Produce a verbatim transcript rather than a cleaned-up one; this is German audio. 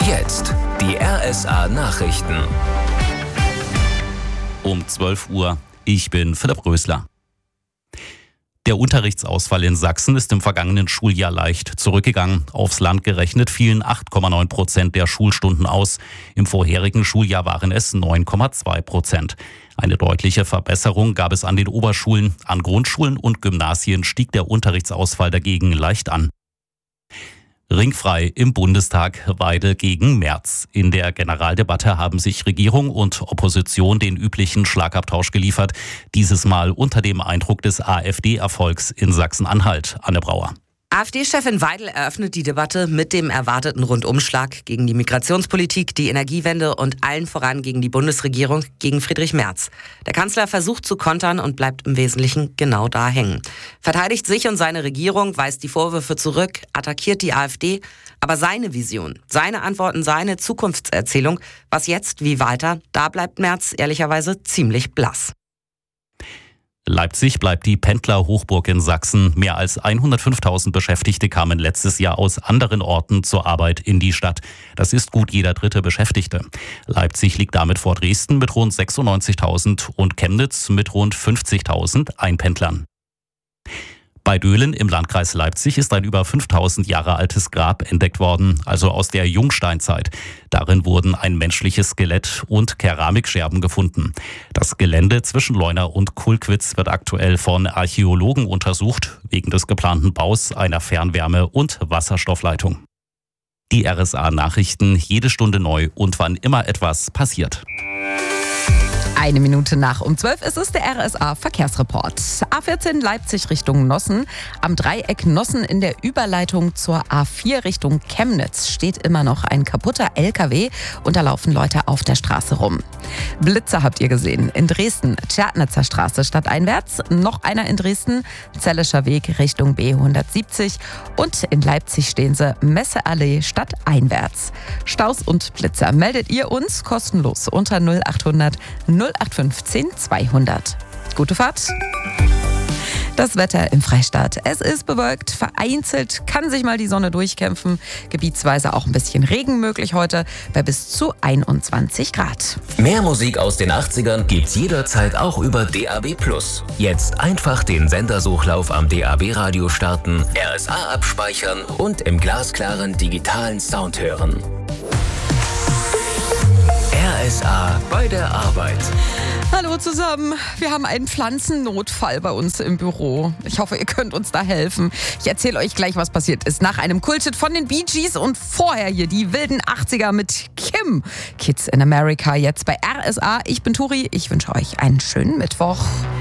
Jetzt die R S A-Nachrichten. Um zwölf Uhr. Ich bin Philipp Rösler. Der Unterrichtsausfall in Sachsen ist im vergangenen Schuljahr leicht zurückgegangen. Aufs Land gerechnet fielen acht Komma neun Prozent der Schulstunden aus. Im vorherigen Schuljahr waren es neun Komma zwei Prozent. Eine deutliche Verbesserung gab es an den Oberschulen. An Grundschulen und Gymnasien stieg der Unterrichtsausfall dagegen leicht an. Ringfrei im Bundestag, Weidel gegen Merz. In der Generaldebatte haben sich Regierung und Opposition den üblichen Schlagabtausch geliefert. Dieses Mal unter dem Eindruck des AfD-Erfolgs in Sachsen-Anhalt. Anne Brauer. AfD-Chefin Weidel eröffnet die Debatte mit dem erwarteten Rundumschlag gegen die Migrationspolitik, die Energiewende und allen voran gegen die Bundesregierung, gegen Friedrich Merz. Der Kanzler versucht zu kontern und bleibt im Wesentlichen genau da hängen. Verteidigt sich und seine Regierung, weist die Vorwürfe zurück, attackiert die AfD. Aber seine Vision, seine Antworten, seine Zukunftserzählung, was jetzt, wie weiter, da bleibt Merz ehrlicherweise ziemlich blass. Leipzig bleibt die Pendlerhochburg in Sachsen. Mehr als hundertfünftausend Beschäftigte kamen letztes Jahr aus anderen Orten zur Arbeit in die Stadt. Das ist gut jeder dritte Beschäftigte. Leipzig liegt damit vor Dresden mit rund sechsundneunzigtausend und Chemnitz mit rund fünfzigtausend Einpendlern. Bei Döhlen im Landkreis Leipzig ist ein über fünftausend Jahre altes Grab entdeckt worden, also aus der Jungsteinzeit. Darin wurden ein menschliches Skelett und Keramikscherben gefunden. Das Gelände zwischen Leuna und Kulkwitz wird aktuell von Archäologen untersucht, wegen des geplanten Baus einer Fernwärme- und Wasserstoffleitung. Die R S A-Nachrichten jede Stunde neu und wann immer etwas passiert. Eine Minute nach um zwölf ist es der R S A-Verkehrsreport. A vierzehn Leipzig Richtung Nossen. Am Dreieck Nossen in der Überleitung zur A vier Richtung Chemnitz steht immer noch ein kaputter L K W und da laufen Leute auf der Straße rum. Blitzer habt ihr gesehen. In Dresden, Tschernitzer Straße stadteinwärts. Noch einer in Dresden, Zellischer Weg Richtung B hundertsiebzig. Und in Leipzig stehen sie, Messeallee stadteinwärts. Staus und Blitzer meldet ihr uns kostenlos unter null achthundert null acht fünfzehn zweihundert. Gute Fahrt. Das Wetter im Freistaat. Es ist bewölkt, vereinzelt kann sich mal die Sonne durchkämpfen. Gebietsweise auch ein bisschen Regen möglich heute bei bis zu einundzwanzig Grad. Mehr Musik aus den achtzigern gibt's jederzeit auch über D A B plus. Jetzt einfach den Sendersuchlauf am D A B-Radio starten, R S A abspeichern und im glasklaren digitalen Sound hören. R S A bei der Arbeit. Hallo zusammen. Wir haben einen Pflanzennotfall bei uns im Büro. Ich hoffe, ihr könnt uns da helfen. Ich erzähle euch gleich, was passiert ist. Nach einem Kulthit von den Bee Gees und vorher hier die wilden achtziger mit Kim. Kids in America jetzt bei R S A. Ich bin Turi. Ich wünsche euch einen schönen Mittwoch.